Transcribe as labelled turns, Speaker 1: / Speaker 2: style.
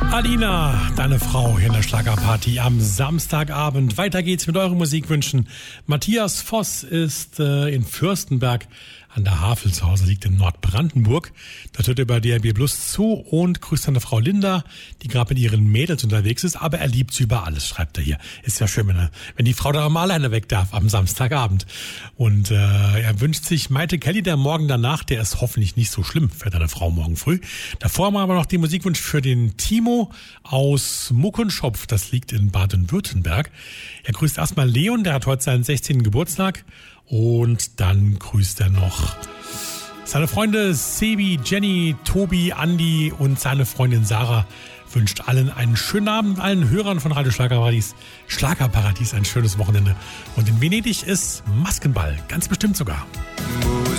Speaker 1: Alina, deine Frau hier in der Schlagerparty am Samstagabend. Weiter geht's mit euren Musikwünschen. Matthias Voss ist in Fürstenberg an der Havel zu Hause, liegt in Nordbrandenburg. Dort hört er bei DRB Plus zu und grüßt seine Frau Linda, die gerade mit ihren Mädels unterwegs ist, aber er liebt sie über alles, schreibt er hier. Ist ja schön, wenn die Frau da mal alleine weg darf am Samstagabend. Und er wünscht sich Maite Kelly, der Morgen danach, der ist hoffentlich nicht so schlimm für deine Frau morgen früh. Davor haben wir aber noch den Musikwunsch für den Timo aus Muckenschopf, das liegt in Baden-Württemberg. Er grüßt erstmal Leon, der hat heute seinen 16. Geburtstag. Und dann grüßt er noch seine Freunde Sebi, Jenny, Tobi, Andi und seine Freundin Sarah. Wünscht allen einen schönen Abend, allen Hörern von Radio Schlagerparadies ein schönes Wochenende. Und in Venedig ist Maskenball, ganz bestimmt sogar.